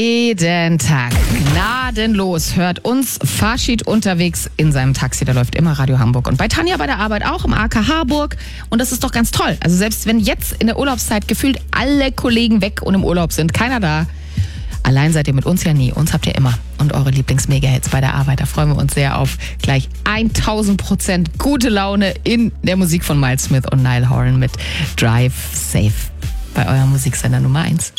Jeden Tag gnadenlos hört uns Farshid unterwegs in seinem Taxi. Da läuft immer Radio Hamburg. Und bei Tanja bei der Arbeit auch im AK Harburg. Und das ist doch ganz toll. Also selbst wenn jetzt in der Urlaubszeit gefühlt alle Kollegen weg und im Urlaub sind, keiner da. Allein seid ihr mit uns ja nie. Uns habt ihr immer. Und eure Lieblings-Mega-Hits bei der Arbeit. Da freuen wir uns sehr auf gleich 1000% gute Laune in der Musik von Miles Smith und Niall Horan mit Drive Safe. Bei eurem Musiksender Nummer 1.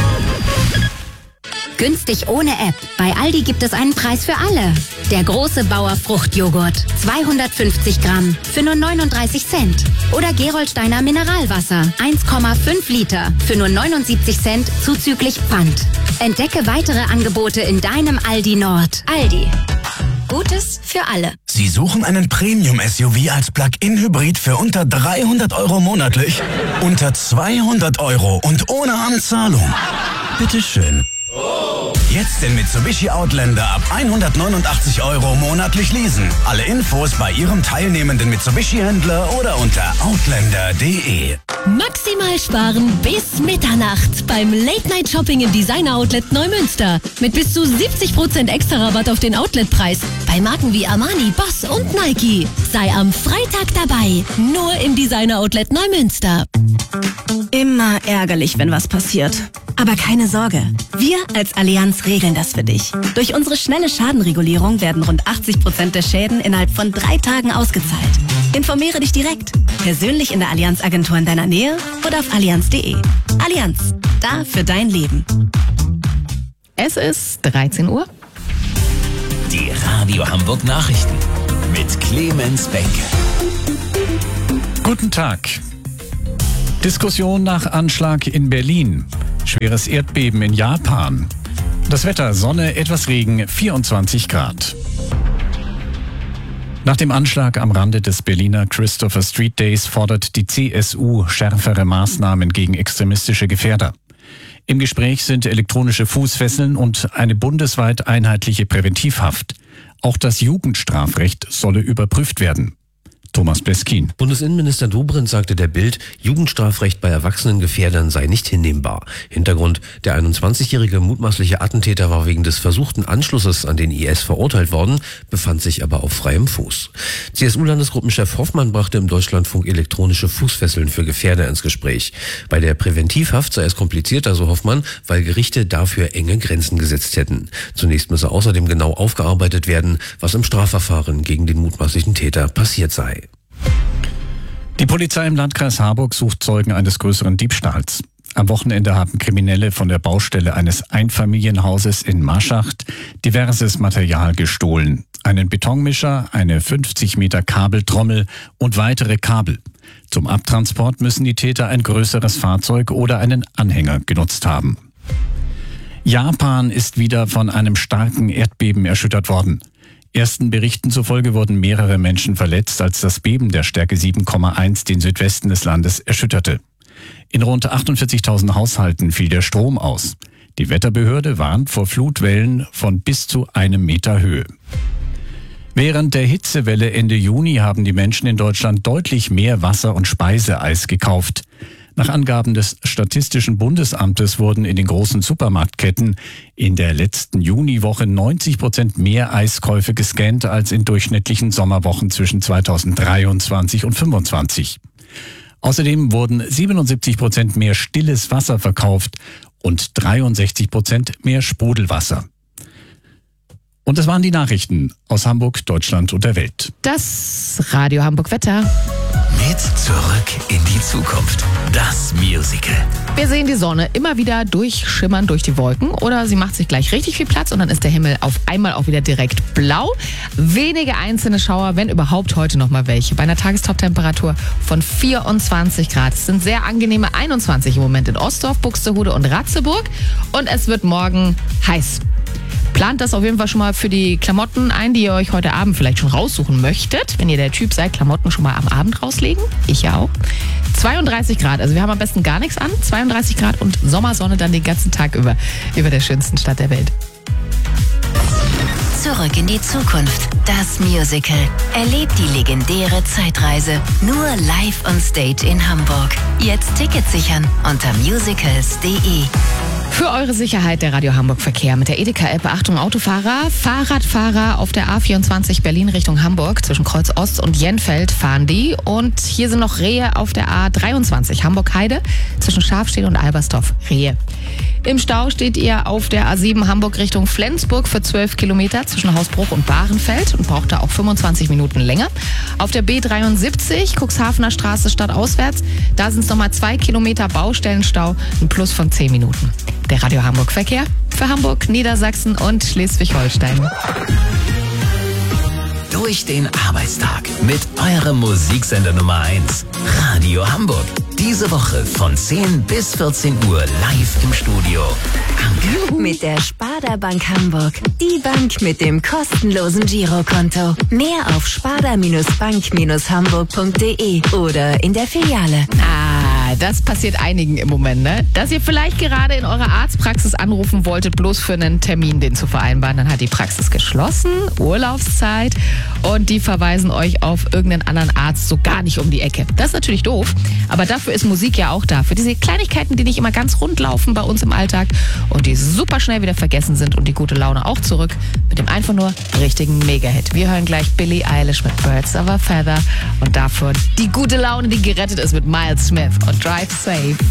Günstig ohne App. Bei Aldi gibt es einen Preis für alle. Der große Bauer Fruchtjoghurt. 250 Gramm für nur 39 Cent. Oder Gerolsteiner Mineralwasser. 1,5 Liter für nur 79 Cent zuzüglich Pfand. Entdecke weitere Angebote in deinem Aldi Nord. Aldi. Gutes für alle. Sie suchen einen Premium-SUV als Plug-in-Hybrid für unter 300 € monatlich? Unter 200 € und ohne Anzahlung? Bitteschön. Jetzt den Mitsubishi Outlander ab 189 € monatlich leasen. Alle Infos bei Ihrem teilnehmenden Mitsubishi-Händler oder unter outlander.de. Maximal sparen bis Mitternacht beim Late-Night-Shopping im Designer-Outlet Neumünster. Mit bis zu 70% extra Rabatt auf den Outletpreis. Bei Marken wie Armani, Boss und Nike. Sei am Freitag dabei. Nur im Designer-Outlet Neumünster. Immer ärgerlich, wenn was passiert. Aber keine Sorge, wir als Allianz regeln das für dich. Durch unsere schnelle Schadenregulierung werden rund 80% der Schäden innerhalb von 3 Tagen ausgezahlt. Informiere dich direkt, persönlich in der Allianz-Agentur in deiner Nähe oder auf allianz.de. Allianz, da für dein Leben. Es ist 13 Uhr. Die Radio Hamburg Nachrichten mit Clemens Beck. Guten Tag. Diskussion nach Anschlag in Berlin. Schweres Erdbeben in Japan. Das Wetter, Sonne, etwas Regen, 24 Grad. Nach dem Anschlag am Rande des Berliner Christopher Street Days fordert die CSU schärfere Maßnahmen gegen extremistische Gefährder. Im Gespräch sind elektronische Fußfesseln und eine bundesweit einheitliche Präventivhaft. Auch das Jugendstrafrecht solle überprüft werden. Thomas Bleskin. Bundesinnenminister Dobrindt sagte der Bild, Jugendstrafrecht bei erwachsenen Gefährdern sei nicht hinnehmbar. Hintergrund, der 21-jährige mutmaßliche Attentäter war wegen des versuchten Anschlusses an den IS verurteilt worden, befand sich aber auf freiem Fuß. CSU-Landesgruppenchef Hoffmann brachte im Deutschlandfunk elektronische Fußfesseln für Gefährder ins Gespräch. Bei der Präventivhaft sei es komplizierter, so Hoffmann, weil Gerichte dafür enge Grenzen gesetzt hätten. Zunächst müsse außerdem genau aufgearbeitet werden, was im Strafverfahren gegen den mutmaßlichen Täter passiert sei. Die Polizei im Landkreis Harburg sucht Zeugen eines größeren Diebstahls. Am Wochenende haben Kriminelle von der Baustelle eines Einfamilienhauses in Marschacht diverses Material gestohlen. Einen Betonmischer, eine 50 Meter Kabeltrommel und weitere Kabel. Zum Abtransport müssen die Täter ein größeres Fahrzeug oder einen Anhänger genutzt haben. Japan ist wieder von einem starken Erdbeben erschüttert worden. Ersten Berichten zufolge wurden mehrere Menschen verletzt, als das Beben der Stärke 7,1 den Südwesten des Landes erschütterte. In rund 48.000 Haushalten fiel der Strom aus. Die Wetterbehörde warnt vor Flutwellen von bis zu 1 Meter Höhe. Während der Hitzewelle Ende Juni haben die Menschen in Deutschland deutlich mehr Wasser- und Speiseeis gekauft. Nach Angaben des Statistischen Bundesamtes wurden in den großen Supermarktketten in der letzten Juniwoche 90% mehr Eiskäufe gescannt als in durchschnittlichen Sommerwochen zwischen 2023 und 2025. Außerdem wurden 77% mehr stilles Wasser verkauft und 63% mehr Sprudelwasser. Und das waren die Nachrichten aus Hamburg, Deutschland und der Welt. Das Radio Hamburg Wetter. Mit Zurück in die Zukunft. Das Musical. Wir sehen die Sonne immer wieder durchschimmern durch die Wolken oder sie macht sich gleich richtig viel Platz und dann ist der Himmel auf einmal auch wieder direkt blau. Wenige einzelne Schauer, wenn überhaupt heute noch mal welche. Bei einer Tagestop-Temperatur von 24 Grad. Es sind sehr angenehme 21 im Moment in Ostdorf, Buxtehude und Ratzeburg und es wird morgen heiß. Plant das auf jeden Fall schon mal für die Klamotten ein, die ihr euch heute Abend vielleicht schon raussuchen möchtet. Wenn ihr der Typ seid, Klamotten schon mal am Abend rauslegen. Ich ja auch. 32 Grad, also wir haben am besten gar nichts an. 32 Grad und Sommersonne dann den ganzen Tag über der schönsten Stadt der Welt. Zurück in die Zukunft. Das Musical. Erlebt die legendäre Zeitreise. Nur live on stage in Hamburg. Jetzt Tickets sichern unter musicals.de. Für eure Sicherheit der Radio Hamburg Verkehr mit der Edeka-App. Achtung Autofahrer, Fahrradfahrer auf der A24 Berlin Richtung Hamburg. Zwischen Kreuz Ost und Jenfeld fahren die. Und hier sind noch Rehe auf der A23 Hamburg-Heide. Zwischen Schafstedt und Albersdorf. Rehe. Im Stau steht ihr auf der A7 Hamburg Richtung Flensburg für 12 Kilometer zwischen Hausbruch und Bahrenfeld und braucht da auch 25 Minuten länger. Auf der B73 Cuxhavener Straße stadtauswärts, da sind es nochmal 2 Kilometer Baustellenstau, ein Plus von 10 Minuten. Der Radio Hamburg Verkehr für Hamburg, Niedersachsen und Schleswig-Holstein. Durch den Arbeitstag mit eurem Musiksender Nummer 1. Radio Hamburg. Diese Woche von 10 bis 14 Uhr live im Studio. Anke. Mit der Sparda Bank Hamburg. Die Bank mit dem kostenlosen Girokonto. Mehr auf sparda-bank-hamburg.de oder in der Filiale. Das passiert einigen im Moment, ne? Dass ihr vielleicht gerade in eurer Arztpraxis anrufen wolltet, bloß für einen Termin, den zu vereinbaren. Dann hat die Praxis geschlossen, Urlaubszeit und die verweisen euch auf irgendeinen anderen Arzt so gar nicht um die Ecke. Das ist natürlich doof, aber dafür ist Musik ja auch da. Für diese Kleinigkeiten, die nicht immer ganz rund laufen bei uns im Alltag und die super schnell wieder vergessen sind und die gute Laune auch zurück mit dem einfach nur richtigen Mega-Hit. Wir hören gleich Billie Eilish mit Birds of a Feather und dafür die gute Laune, die gerettet ist mit Miles Smith und Drive Safe.